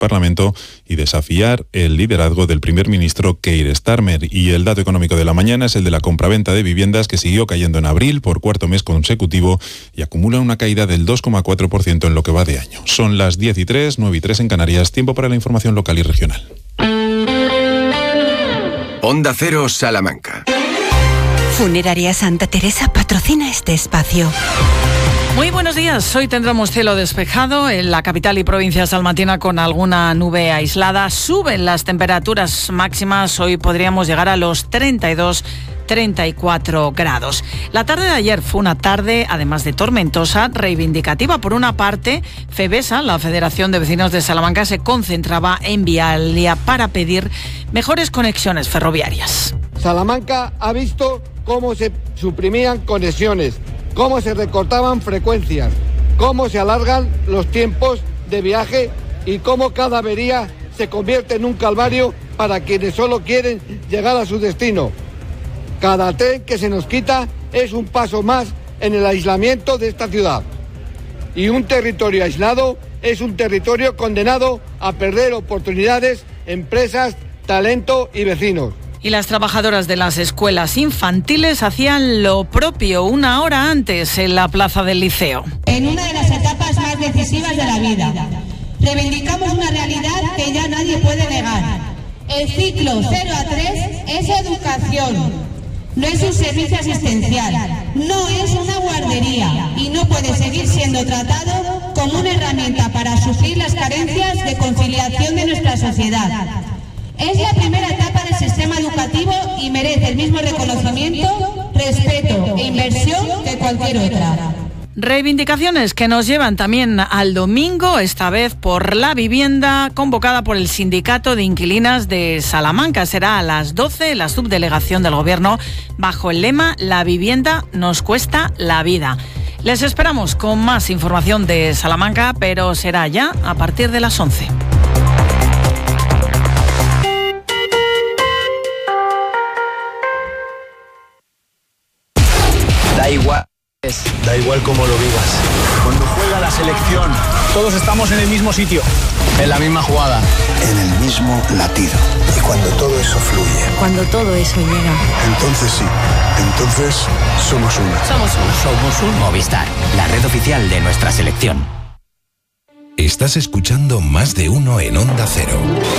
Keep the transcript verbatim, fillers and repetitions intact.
Parlamento y desafiar el liderazgo del primer ministro Keir Starmer. Y el dato económico de la mañana es el de la compraventa de viviendas, que siguió cayendo en abril por cuarto mes consecutivo y acumula una caída del dos coma cuatro por ciento en lo que va de año. Son las diez y tres, nueve y tres en Canarias. Tiempo para la información local y regional. Onda Cero, Salamanca. Funeraria Santa Teresa patrocina este espacio. Muy buenos días. Hoy tendremos cielo despejado en la capital y provincia salmantina con alguna nube aislada. Suben las temperaturas máximas. Hoy podríamos llegar a los treinta y dos, treinta y cuatro grados. La tarde de ayer fue una tarde, además de tormentosa, reivindicativa. Por una parte, FEVESA, la Federación de Vecinos de Salamanca, se concentraba en Vialia para pedir mejores conexiones ferroviarias. Salamanca ha visto cómo se suprimían conexiones, cómo se recortaban frecuencias, cómo se alargan los tiempos de viaje y cómo cada avería se convierte en un calvario para quienes solo quieren llegar a su destino. Cada tren que se nos quita es un paso más en el aislamiento de esta ciudad. Y un territorio aislado es un territorio condenado a perder oportunidades, empresas, talento y vecinos. Y las trabajadoras de las escuelas infantiles hacían lo propio una hora antes en la plaza del Liceo. En una de las etapas más decisivas de la vida, reivindicamos una realidad que ya nadie puede negar. El ciclo cero a tres es educación, no es un servicio asistencial, no es una guardería y no puede seguir siendo tratado como una herramienta para suplir las carencias de conciliación de nuestra sociedad. Es la primera etapa del sistema educativo y merece el mismo reconocimiento, respeto e inversión que cualquier otra. Reivindicaciones que nos llevan también al domingo, esta vez por la vivienda, convocada por el Sindicato de Inquilinas de Salamanca. Será a las doce la subdelegación del Gobierno bajo el lema "La vivienda nos cuesta la vida". Les esperamos con más información de Salamanca, pero será ya a partir de las once. Da igual, da igual cómo lo vivas. Cuando juega la selección, todos estamos en el mismo sitio, en la misma jugada, en el mismo latido. Y cuando todo eso fluye, Cuando todo eso llega, entonces sí, entonces somos uno. Somos uno. Somos un Movistar, la red oficial de nuestra selección. Estás escuchando Más de Uno en Onda Cero.